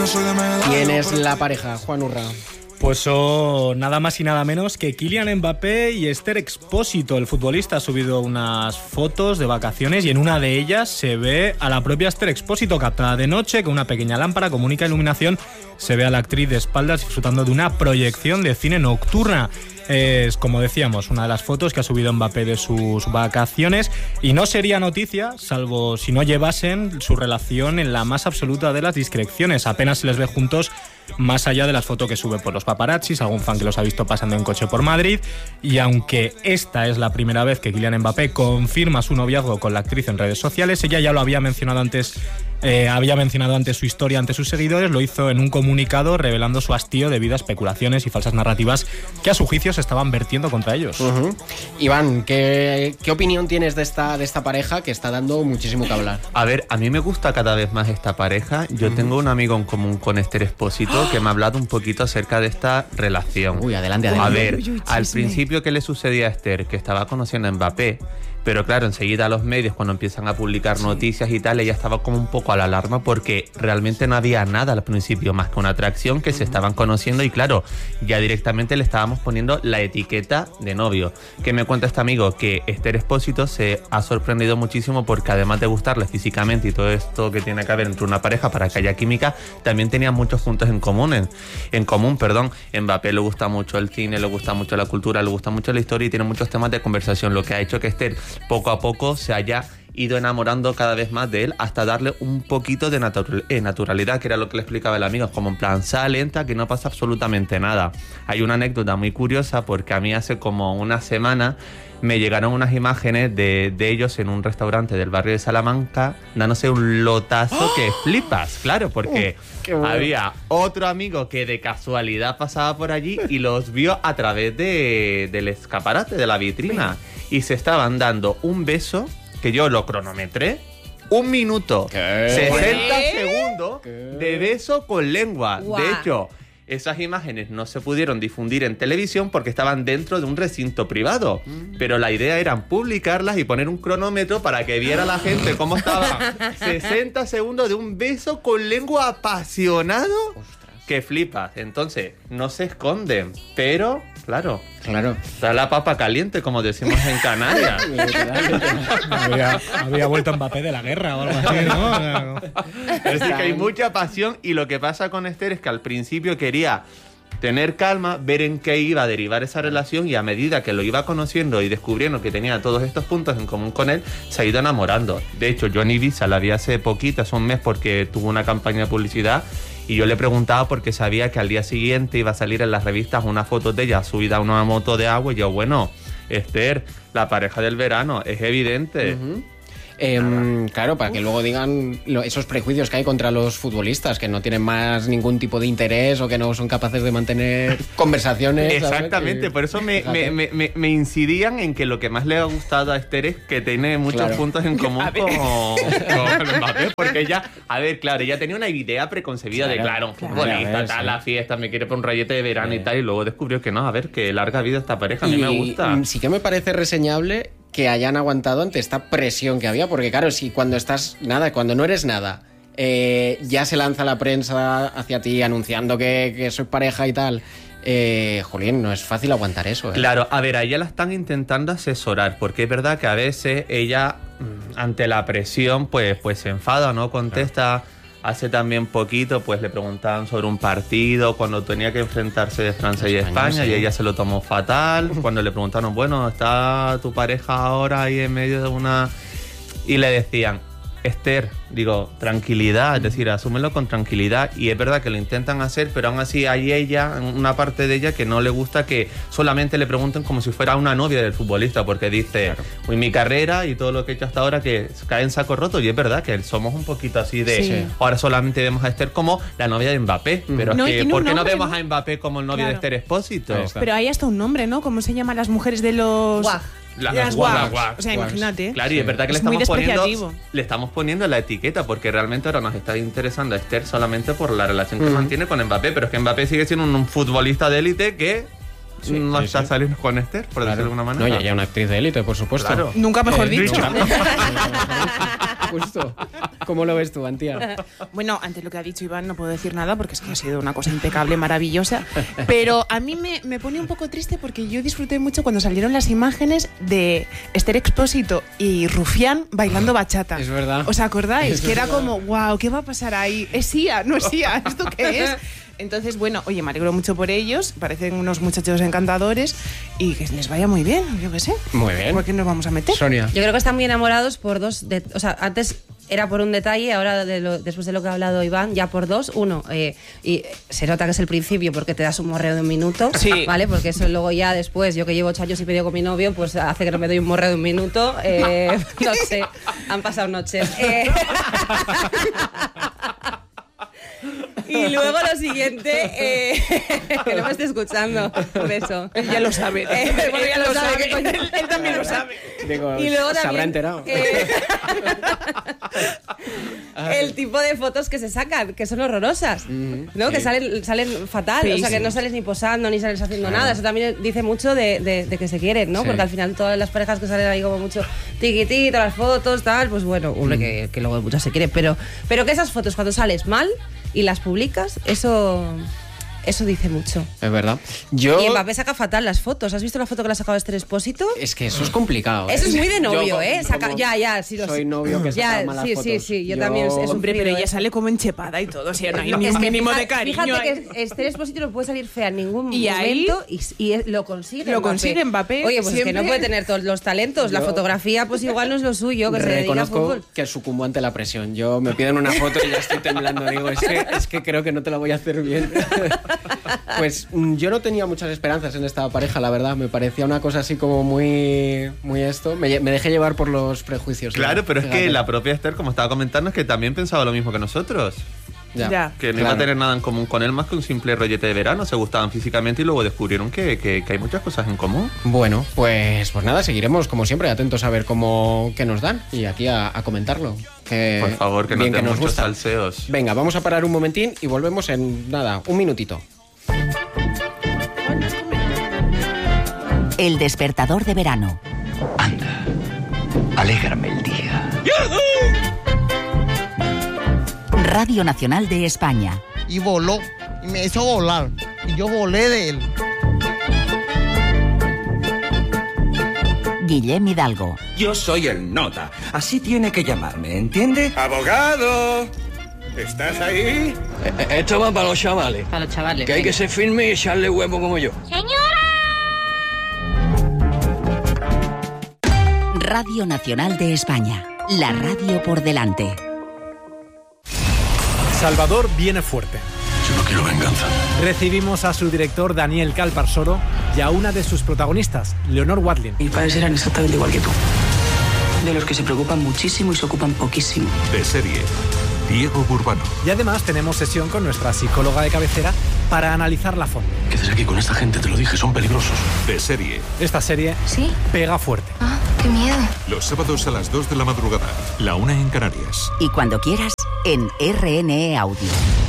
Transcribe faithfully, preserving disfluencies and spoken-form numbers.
¿Quién es la pareja, Juan Urra? Pues son nada más y nada menos que Kylian Mbappé y Esther Expósito. El futbolista ha subido unas fotos de vacaciones y en una de ellas se ve a la propia Esther Expósito captada de noche con una pequeña lámpara con única iluminación. Se ve a la actriz de espaldas disfrutando de una proyección de cine nocturna. Es, como decíamos, una de las fotos que ha subido Mbappé de sus vacaciones y no sería noticia, salvo si no llevasen su relación en la más absoluta de las discreciones. Apenas se les ve juntos más allá de las fotos que sube por los paparazzis, algún fan que los ha visto pasando en coche por Madrid. Y aunque esta es la primera vez que Kylian Mbappé confirma su noviazgo con la actriz en redes sociales, ella ya lo había mencionado antes, eh, había mencionado antes su historia ante sus seguidores, lo hizo en un comunicado revelando su hastío debido a especulaciones y falsas narrativas que a su juicio se estaban vertiendo contra ellos. Uh-huh. Iván, ¿qué, ¿qué opinión tienes de esta, de esta pareja que está dando muchísimo que hablar? A ver, a mí me gusta cada vez más esta pareja. Yo uh-huh. tengo un amigo en común con Esther Expósito que me ha hablado un poquito acerca de esta relación. Uy, adelante, adelante. A ver, uy, uy, al principio, ¿qué le sucedía a Esther? Que estaba conociendo a Mbappé, pero claro, enseguida los medios, cuando empiezan a publicar sí. noticias y tal, ella estaba como un poco a la alarma porque realmente no había nada al principio más que una atracción, que uh-huh. se estaban conociendo y claro, ya directamente le estábamos poniendo la etiqueta de novio. ¿Qué me cuenta este amigo? Que Esther Expósito se ha sorprendido muchísimo porque además de gustarle físicamente y todo esto que tiene que haber entre una pareja para que haya química, también tenía muchos puntos en común. En, en común, perdón. Mbappé le gusta mucho el cine, le gusta mucho la cultura, le gusta mucho la historia y tiene muchos temas de conversación, lo que ha hecho que Esther poco a poco se haya ido enamorando cada vez más de él hasta darle un poquito de natural, eh, naturalidad, que era lo que le explicaba el amigo, como en plan, sal, lenta, que no pasa absolutamente nada. Hay una anécdota muy curiosa porque a mí hace como una semana me llegaron unas imágenes de, de ellos en un restaurante del barrio de Salamanca dándose un lotazo ¡oh! Que flipas, claro, porque uh, bueno. había otro amigo que de casualidad pasaba por allí y los vio a través de, del escaparate, de la vitrina, y se estaban dando un beso que yo lo cronometré, un minuto, ¿qué? sesenta ¿Qué? segundos ¿Qué? de beso con lengua. Wow. De hecho, esas imágenes no se pudieron difundir en televisión porque estaban dentro de un recinto privado. Mm. Pero la idea era publicarlas y poner un cronómetro para que viera la gente cómo estaba. sesenta segundos de un beso con lengua apasionado. Ostras. Que flipas. Entonces, no se esconden, pero... Claro, claro. Está la papa caliente, como decimos en Canarias. había, había vuelto Mbappé de la guerra o algo así, ¿no? Es decir, que hay mucha pasión y lo que pasa con Esther es que al principio quería tener calma, ver en qué iba a derivar esa relación y a medida que lo iba conociendo y descubriendo que tenía todos estos puntos en común con él, se ha ido enamorando. De hecho, yo en Ibiza la vi hace poquito, hace un mes, porque tuvo una campaña de publicidad. Y yo le preguntaba porque sabía que al día siguiente iba a salir en las revistas una foto de ella subida a una moto de agua. Y yo, bueno, Esther, la pareja del verano, es evidente. Uh-huh. Eh, claro, para que luego digan lo, esos prejuicios que hay contra los futbolistas, que no tienen más ningún tipo de interés o que no son capaces de mantener conversaciones. Exactamente, ¿sabes? Por eso me, me, me, me incidían en que lo que más le ha gustado a Esther es que tiene muchos claro. puntos en común con, con Mbappé, porque ella, a ver, claro, ella tenía una idea preconcebida claro, de, claro, un futbolista, claro, tal, sí. la fiesta, me quiere por un rayete de verano sí. y tal, y luego descubrió que no, a ver, que larga vida esta pareja, a mí y, me gusta. Sí que me parece reseñable que hayan aguantado ante esta presión que había, porque claro, si cuando estás nada, cuando no eres nada, eh, ya se lanza la prensa hacia ti anunciando que, que sois pareja y tal, eh, Julián, no es fácil aguantar eso. ¿eh? Claro, a ver, a ella la están intentando asesorar, porque es verdad que a veces ella, ante la presión, pues, pues se enfada, no contesta. Claro. Hace también poquito, pues le preguntaban sobre un partido cuando tenía que enfrentarse de Francia y España, España sí. y ella se lo tomó fatal. Cuando le preguntaron, bueno, ¿está tu pareja ahora ahí en medio de una...? Y le decían, Esther, digo, tranquilidad, es decir, asúmelo con tranquilidad. Y es verdad que lo intentan hacer, pero aún así hay ella, una parte de ella que no le gusta que solamente le pregunten como si fuera una novia del futbolista, porque dice, claro. uy, mi carrera y todo lo que he hecho hasta ahora que cae en saco roto. Y es verdad que somos un poquito así de, sí. ahora solamente vemos a Esther como la novia de Mbappé, pero no, es que, ¿por qué no vemos ¿no? a Mbappé como el novio claro. de Esther Expósito? Pero hay hasta un nombre, ¿no? ¿Cómo se llaman las mujeres de los...? Guau. La, las guags. O sea, guags. Imagínate. Claro, y es verdad que le estamos poniendo le estamos poniendo la etiqueta porque realmente ahora nos está interesando a Esther solamente por la relación que mm. mantiene con Mbappé, pero es que Mbappé sigue siendo un, un futbolista de élite que sí, no sí, está sí. saliendo con Esther, por decirlo de alguna manera. No, y ella una actriz de élite, por supuesto. Claro. Nunca mejor Eh, dicho. nunca mejor dicho. Justo. ¿Cómo lo ves tú, Antía? Bueno, ante lo que ha dicho Iván no puedo decir nada porque es que ha sido una cosa impecable, maravillosa. Pero a mí me, me pone un poco triste porque yo disfruté mucho cuando salieron las imágenes de Esther Expósito y Rufián bailando bachata. Es verdad. ¿Os acordáis? Es que era verdad. como, wow, ¿qué va a pasar ahí? ¿Es I A? ¿No es I A? ¿Esto qué es? Entonces, bueno, oye, me alegro mucho por ellos. Parecen unos muchachos encantadores y que les vaya muy bien, yo qué sé. Muy bien. ¿Por qué nos vamos a meter? Sonia. Yo creo que están muy enamorados por dos... De, o sea, antes era por un detalle, ahora de lo, después de lo que ha hablado Iván, ya por dos. Uno, eh, y se nota que es el principio porque te das un morreo de un minuto, Sí. ¿vale? Porque eso luego ya después, yo que llevo ocho años y medio con mi novio, pues hace que no me doy un morreo de un minuto. Eh, no sé, han pasado noches. Eh, Y luego lo siguiente, eh, que no me esté escuchando, un beso. Él ya lo sabe. Eh, bueno, ya lo sabe, que coño. Él, él también lo sabe. Digo, Y luego se también, habrá enterado. eh, el tipo de fotos que se sacan, que son horrorosas, ¿no? sí. Que salen, salen fatal, o sea, que Feísimas. no sales ni posando, ni sales haciendo nada. Eso también dice mucho de, de- de que se quieren, ¿no? Sí. Porque al final todas las parejas que salen ahí como mucho tiquitito, las fotos, tal, pues bueno, hombre, que, que luego muchas se quieren. Pero, pero que esas fotos cuando sales mal y las publicas, eso... Eso dice mucho. Es verdad. Yo... Y Mbappé saca fatal las fotos. ¿Has visto la foto que le ha sacado Esther Expósito? Es que eso es complicado. ¿eh? Eso es muy de novio, Yo, ¿eh? Saca- como ya, ya, sí lo soy sé. novio que saca Ya, malas sí, fotos. sí, sí, yo también, es un Hombre, pero frío, ella ¿eh? sale como enchepada y todo, o sea, no hay No, ni es un que mínimo fija- de cariño. Fíjate ahí. que Esther Expósito no puede salir fea en ningún Y ahí- momento y, y lo consigue Lo Mbappé. consigue Mbappé, Oye, pues es que siempre. no puede tener todos los talentos. La Yo- fotografía, pues igual no es lo suyo, que se dedica a Reconozco fútbol. que sucumbo ante la presión. Yo me piden una foto y ya estoy temblando. Digo, es que, es que creo que no te la voy a hacer bien. Pues mm, yo no tenía muchas esperanzas en esta pareja, la verdad. Me parecía una cosa así como muy, muy esto. Me, lle- me dejé llevar por los prejuicios. Claro, ¿no? pero es que Fíjate. la propia Esther, como estaba comentando, es que también pensaba lo mismo que nosotros. Ya. Ya. Que no Claro. iba a tener nada en común con él más que un simple rollete de verano. Se gustaban físicamente y luego descubrieron que, que- que hay muchas cosas en común. Bueno, pues, pues nada, seguiremos como siempre atentos a ver cómo qué nos dan y aquí a, a comentarlo. Que Por favor, que bien nos den muchos gusta. salseos. Venga, vamos a parar un momentín y volvemos en nada, un minutito. El despertador de verano. Anda, alégrame el día. Radio Nacional de España. Y voló, y me hizo volar, y yo volé de él. Guillem Hidalgo. Yo soy el nota, así tiene que llamarme, ¿entiende? ¡Abogado! ¿Estás ahí? Esto va para los chavales. Para los chavales. Que hay que ser firme y echarle huevo como yo. Radio Nacional de España. La radio por delante. Salvador viene fuerte. Yo no quiero venganza. Recibimos a su director Daniel Calparsoro y a una de sus protagonistas, Leonor Watling. Mis padres eran exactamente igual que tú. De los que se preocupan muchísimo y se ocupan poquísimo. De serie, Diego Burbano. Y además tenemos sesión con nuestra psicóloga de cabecera para analizarla a fondo. ¿Qué haces aquí con esta gente? Te lo dije, son peligrosos. De serie, Esta serie ¿Sí? pega fuerte. Ah, qué miedo. los sábados a las dos de la madrugada, la una en Canarias. Y cuando quieras, en R N E Audio.